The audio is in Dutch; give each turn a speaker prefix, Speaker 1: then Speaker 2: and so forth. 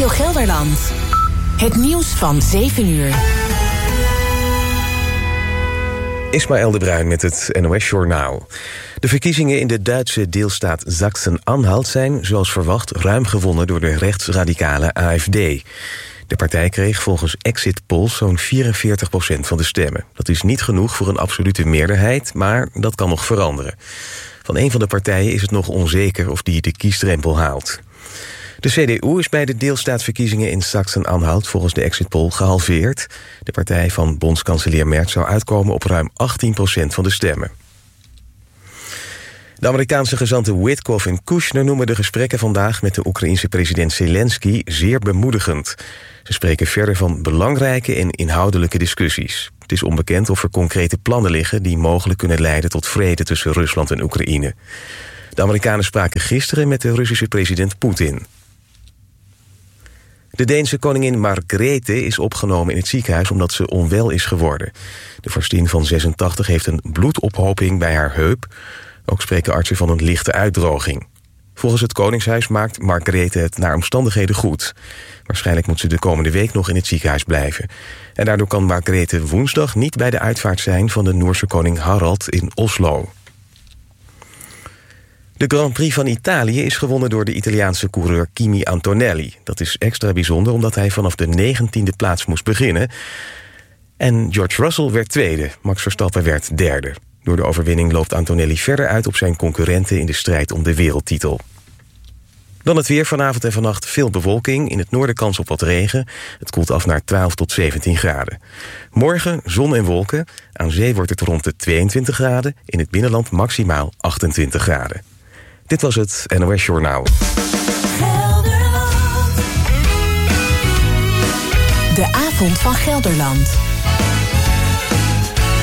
Speaker 1: Gelderland. Het nieuws van 7 uur.
Speaker 2: Ismaël de Bruin met het NOS-journaal. De verkiezingen in de Duitse deelstaat Sachsen-Anhalt zijn, zoals verwacht, ruim gewonnen door de rechtsradicale AfD. De partij kreeg volgens exit polls zo'n 44% van de stemmen. Dat is niet genoeg voor een absolute meerderheid, maar dat kan nog veranderen. Van een van de partijen is het nog onzeker of die de kiesdrempel haalt. De CDU is bij de deelstaatverkiezingen in Sachsen-Anhalt volgens de exit poll gehalveerd. De partij van bondskanselier Merz zou uitkomen op ruim 18% van de stemmen. De Amerikaanse gezanten Witkoff en Kushner noemen de gesprekken vandaag met de Oekraïense president Zelensky zeer bemoedigend. Ze spreken verder van belangrijke en inhoudelijke discussies. Het is onbekend of er concrete plannen liggen die mogelijk kunnen leiden tot vrede tussen Rusland en Oekraïne. De Amerikanen spraken gisteren met de Russische president Poetin. De Deense koningin Margrethe is opgenomen in het ziekenhuis omdat ze onwel is geworden. De vorstin van 86 heeft een bloedophoping bij haar heup. Ook spreken artsen van een lichte uitdroging. Volgens het Koningshuis maakt Margrethe het naar omstandigheden goed. Waarschijnlijk moet ze de komende week nog in het ziekenhuis blijven. En daardoor kan Margrethe woensdag niet bij de uitvaart zijn van de Noorse koning Harald in Oslo. De Grand Prix van Italië is gewonnen door de Italiaanse coureur Kimi Antonelli. Dat is extra bijzonder omdat hij vanaf de 19e plaats moest beginnen. En George Russell werd tweede, Max Verstappen werd derde. Door de overwinning loopt Antonelli verder uit op zijn concurrenten in de strijd om de wereldtitel. Dan het weer, vanavond en vannacht veel bewolking. In het noorden kans op wat regen. Het koelt af naar 12 tot 17 graden. Morgen zon en wolken. Aan zee wordt het rond de 22 graden. In het binnenland maximaal 28 graden. Dit was het NOS Journaal.
Speaker 1: De avond van Gelderland.